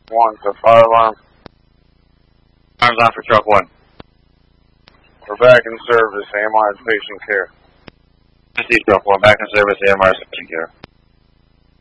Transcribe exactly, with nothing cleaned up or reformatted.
One to fire alarm. Arms on for truck one. We're back in service, A M R patient care. I see truck one, back in service, A M R patient care.